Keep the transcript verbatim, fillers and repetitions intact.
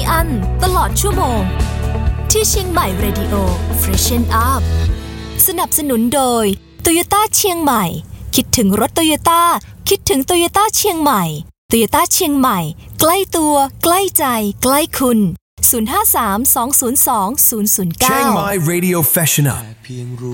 อั้นตลอดชั่วโมงที่เชียงใหม่ Radio Freshen Up สนับสนุนโดย Toyota เชียงใหม่คิดถึงรถ Toyota คิดถึง Toyota เชียงใหม่ Toyota เชียงใหม่ใกล้ตัวใกล้ใจใกล้คุณศูนย์ ห้า สาม สอง ศูนย์ สอง ศูนย์ ศูนย์ เก้า Chiang Mai Radio Freshen Up